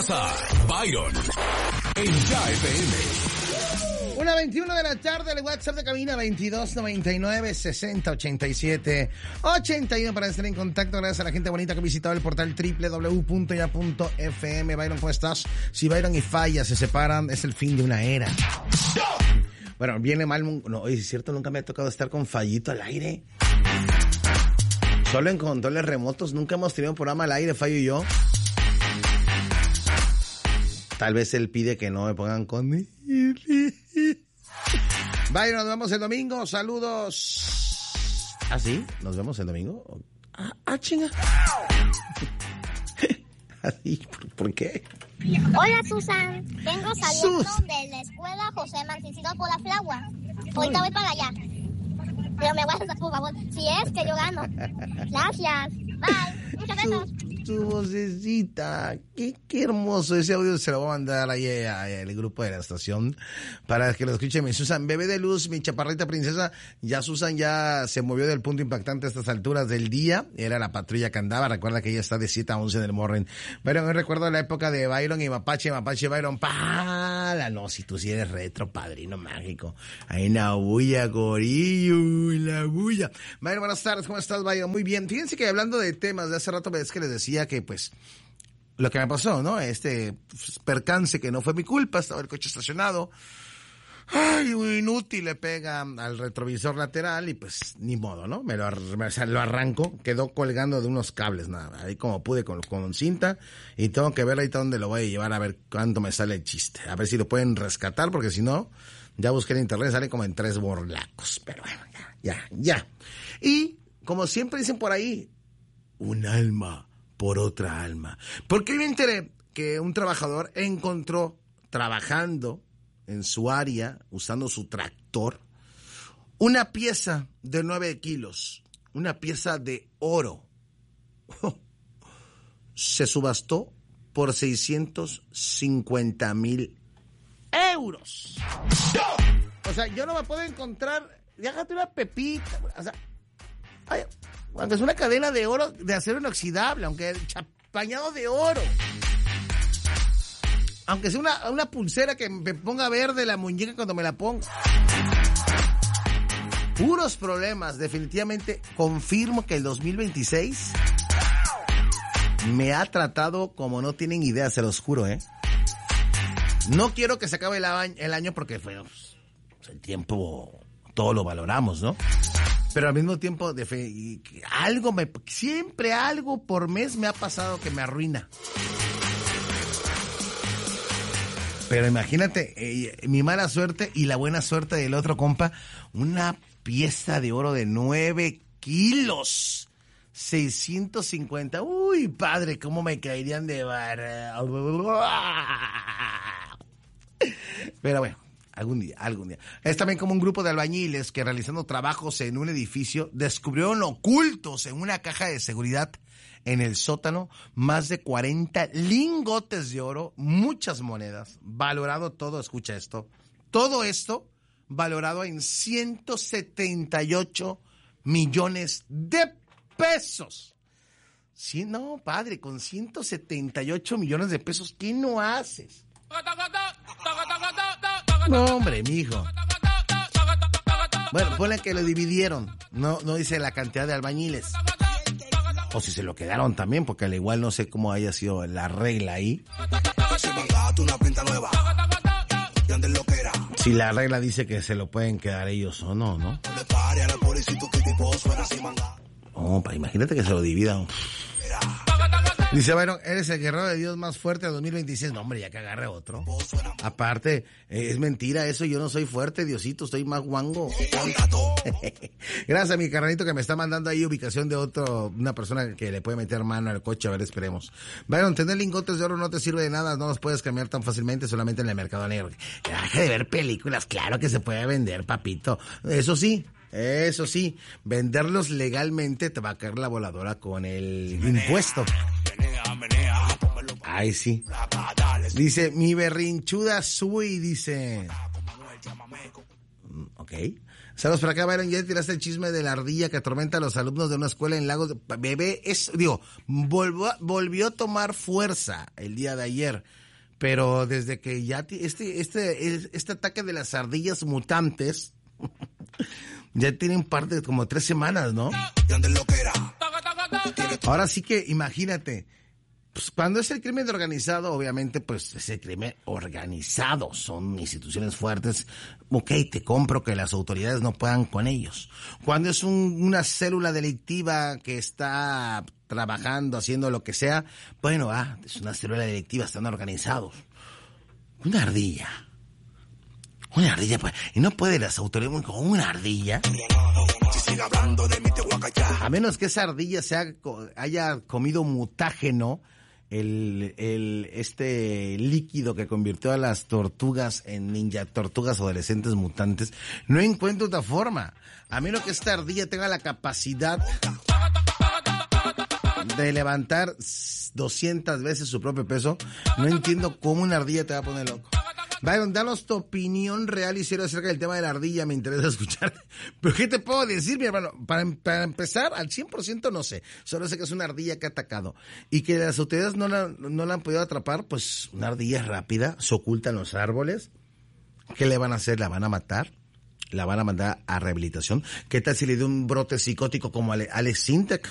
Escuchas a Byron en Ya FM. 1:21 de la tarde, el WhatsApp de cabina 2299-6087-81 para estar en contacto. Gracias a la gente bonita que ha visitado el portal www.ya.fm. Byron, ¿cómo estás? Si Byron y Falla se separan, es el fin de una era. Bueno, viene mal... No, es cierto, nunca me ha tocado estar con Fallito al aire. Solo en controles remotos, nunca hemos tenido un programa al aire, Fallo y yo. Tal vez él pide que no me pongan con... Byron, nos vemos el domingo, saludos. ¿Ah, sí? ¿Nos vemos el domingo? Chinga. ¿Así? ¿Por qué? Hola, Susan. Vengo saliendo de la escuela José Mancito por la Flagua. Ahorita voy para allá. Pero me aguantas, por favor. Si es que yo gano. Gracias. Bye. Muchos besos. Tu vocecita, qué hermoso. Ese audio se lo voy a mandar ahí al grupo de la estación para que lo escuche mi Susan, bebé de luz, mi chaparrita princesa. Ya Susan ya se movió del punto impactante a estas alturas del día. Era la patrulla que andaba. Recuerda que ella está de 7 a 11 del morning. Byron, hoy recuerdo la época de Byron y Mapache Byron. ¡Pala! No, si tú sí eres retro, padrino mágico. Ahí en la bulla, gorillo, en la bulla. Byron, buenas tardes, ¿cómo estás, Byron? Muy bien. Fíjense que hablando de temas de hace rato, ves que les decía que pues lo que me pasó, ¿no? Percance que no fue mi culpa, estaba el coche estacionado. Ay, muy inútil, le pega al retrovisor lateral y pues ni modo, ¿no? Lo arranco, quedó colgando de unos cables, nada, ahí como pude con cinta y tengo que ver ahorita dónde lo voy a llevar a ver cuánto me sale el chiste, a ver si lo pueden rescatar porque si no, ya busqué en internet, sale como en 3 borlacos, pero bueno, ya. Y como siempre dicen por ahí, un alma por otra alma. Porque me enteré que un trabajador encontró, trabajando en su área, usando su tractor, una pieza de 9 kilos, una pieza de oro. Se subastó por 650,000 euros. O sea, yo no me puedo encontrar, déjate una pepita, o sea, cuando es una cadena de oro de acero inoxidable, aunque chapañado de oro. Aunque sea una pulsera que me ponga verde la muñeca cuando me la pongo. Puros problemas, definitivamente confirmo que el 2026 me ha tratado como no tienen idea, se los juro, No quiero que se acabe el año porque bueno, el tiempo todo lo valoramos, ¿no? Pero al mismo tiempo, siempre algo por mes me ha pasado que me arruina. Pero imagínate, mi mala suerte y la buena suerte del otro compa, una pieza de oro de 9 kilos, 650. Uy, padre, cómo me caerían de barra. Pero bueno. Algún día. Es también como un grupo de albañiles que realizando trabajos en un edificio descubrieron ocultos en una caja de seguridad en el sótano más de 40 lingotes de oro, muchas monedas, valorado todo, escucha esto, todo esto valorado en 178 millones de pesos. Sí, no, padre, con 178 millones de pesos, ¿qué no haces? No, hombre, mijo. Bueno, ponle que lo dividieron. No dice la cantidad de albañiles. O si se lo quedaron también, porque al igual no sé cómo haya sido la regla ahí. Si la regla dice que se lo pueden quedar ellos o no, ¿no? Oh, imagínate que se lo dividan. Dice Byron, eres el guerrero de Dios más fuerte de 2026. No, hombre, ya que agarre otro. Aparte, es mentira eso, yo no soy fuerte, Diosito, estoy más guango. Gracias a mi carnalito que me está mandando ahí ubicación de una persona que le puede meter mano al coche, a ver, esperemos. Byron, tener lingotes de oro no te sirve de nada, no los puedes cambiar tan fácilmente solamente en el mercado negro. Deja de ver películas, claro que se puede vender, papito. Eso sí, venderlos legalmente te va a caer la voladora con el impuesto. Ay, sí. Dice, mi berrinchuda Sui, dice... Ok. Saludos para acá, Byron. Ya tiraste el chisme de la ardilla que atormenta a los alumnos de una escuela en Lagos. Bebé, volvió a tomar fuerza el día de ayer. Pero desde que ya este ataque de las ardillas mutantes ya tienen parte de como 3 semanas, ¿no? Ahora sí que imagínate, pues cuando es el crimen organizado, obviamente, pues es el crimen organizado, son instituciones fuertes. Ok, te compro que las autoridades no puedan con ellos. Cuando es una célula delictiva que está trabajando, haciendo lo que sea, bueno, es una célula delictiva, están organizados. Una ardilla, pues, y no puede las autoridades con una ardilla. A menos que esa ardilla haya comido mutágeno, este líquido que convirtió a las tortugas en ninja tortugas adolescentes mutantes. No encuentro otra forma. A menos que esta ardilla tenga la capacidad de levantar 200 veces su propio peso, no entiendo cómo una ardilla te va a poner loco. Byron, danos tu opinión real y seria acerca del tema de la ardilla, me interesa escuchar. Pero ¿qué te puedo decir, mi hermano? Para empezar, al 100% no sé. Solo sé que es una ardilla que ha atacado. Y que las autoridades no la han podido atrapar, pues una ardilla es rápida, se oculta en los árboles. ¿Qué le van a hacer? ¿La van a matar? ¿La van a mandar a rehabilitación? ¿Qué tal si le dio un brote psicótico como Alex Sintek?